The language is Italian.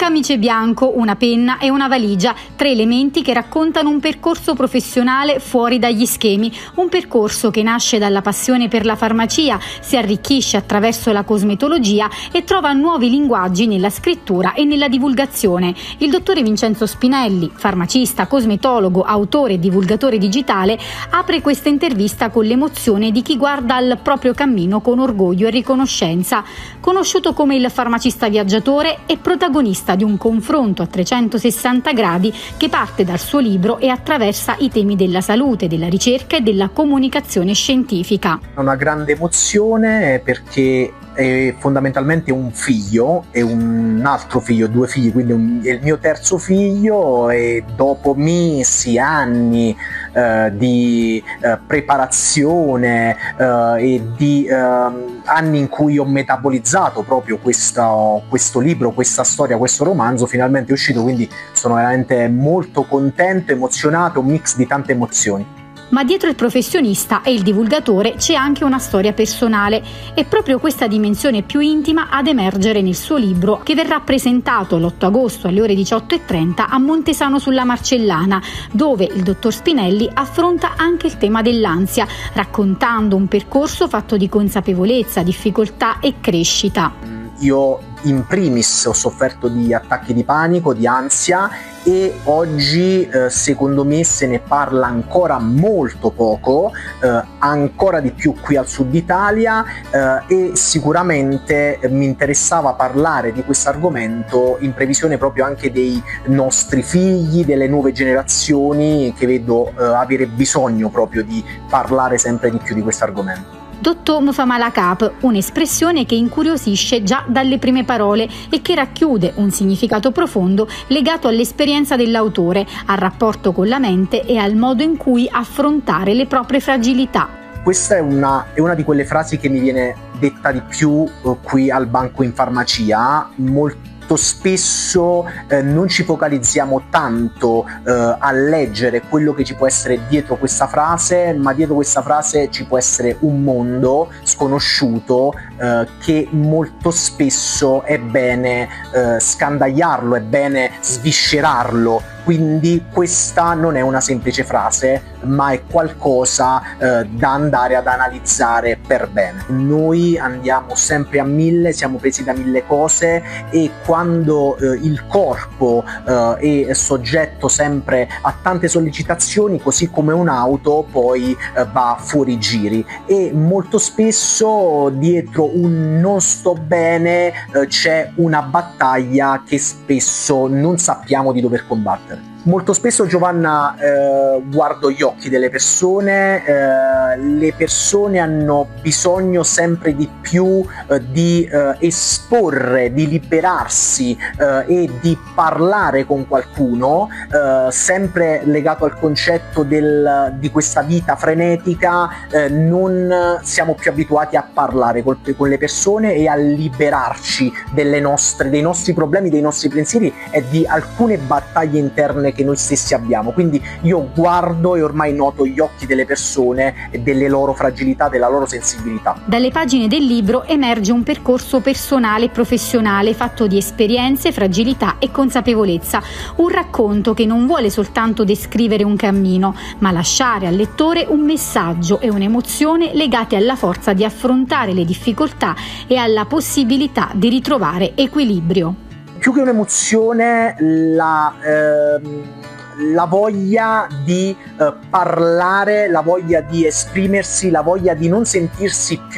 camice bianco, una penna e una valigia, 3 elementi che raccontano un percorso professionale fuori dagli schemi, un percorso che nasce dalla passione per la farmacia, si arricchisce attraverso la cosmetologia e trova nuovi linguaggi nella scrittura e nella divulgazione. Il dottore Vincenzo Spinelli, farmacista, cosmetologo, autore e divulgatore digitale, apre questa intervista con l'emozione di chi guarda al proprio cammino con orgoglio e riconoscenza. Conosciuto come il farmacista viaggiatore, è protagonista di un confronto a 360 gradi che parte dal suo libro e attraversa i temi della salute, della ricerca e della comunicazione scientifica. Una grande emozione perché è fondamentalmente un figlio e un altro figlio, 2 figli, quindi è il mio terzo figlio, e dopo mesi, anni di preparazione e di anni in cui ho metabolizzato proprio questo libro, questa storia, questo romanzo, finalmente è uscito, quindi sono veramente molto contento, emozionato, un mix di tante emozioni. Ma dietro il professionista e il divulgatore c'è anche una storia personale. È proprio questa dimensione più intima ad emergere nel suo libro, che verrà presentato l'8 agosto alle ore 18:30 a Montesano sulla Marcellana, dove il dottor Spinelli affronta anche il tema dell'ansia, raccontando un percorso fatto di consapevolezza, difficoltà e crescita. Io in primis ho sofferto di attacchi di panico, di ansia, e oggi secondo me se ne parla ancora molto poco, ancora di più qui al sud Italia, e sicuramente mi interessava parlare di questo argomento in previsione proprio anche dei nostri figli, delle nuove generazioni, che vedo avere bisogno proprio di parlare sempre di più di questo argomento. Dottor fa male a capo, un'espressione che incuriosisce già dalle prime parole e che racchiude un significato profondo legato all'esperienza dell'autore, al rapporto con la mente e al modo in cui affrontare le proprie fragilità. Questa è una di quelle frasi che mi viene detta di più qui al banco in farmacia. Molto spesso non ci focalizziamo tanto a leggere quello che ci può essere dietro questa frase, ma dietro questa frase ci può essere un mondo sconosciuto che molto spesso è bene scandagliarlo, è bene sviscerarlo. Quindi questa non è una semplice frase, ma è qualcosa da andare ad analizzare per bene. Noi andiamo sempre a 1000, siamo presi da 1000 cose, e quando il corpo è soggetto sempre a tante sollecitazioni, così come un'auto, poi va fuori giri, e molto spesso dietro un non sto bene c'è una battaglia che spesso non sappiamo di dover combattere. Molto spesso, Giovanna, guardo gli occhi delle persone, le persone hanno bisogno sempre di più di esporre, di liberarsi e di parlare con qualcuno, sempre legato al concetto di questa vita frenetica. Non siamo più abituati a parlare con le persone e a liberarci dei nostri problemi, dei nostri pensieri e di alcune battaglie interne che noi stessi abbiamo. Quindi io guardo e ormai noto gli occhi delle persone e delle loro fragilità, della loro sensibilità. Dalle pagine del libro emerge un percorso personale e professionale fatto di esperienze, fragilità e consapevolezza, un racconto che non vuole soltanto descrivere un cammino, ma lasciare al lettore un messaggio e un'emozione legate alla forza di affrontare le difficoltà e alla possibilità di ritrovare equilibrio. Più che un'emozione, la voglia di parlare, la voglia di esprimersi, la voglia di non sentirsi più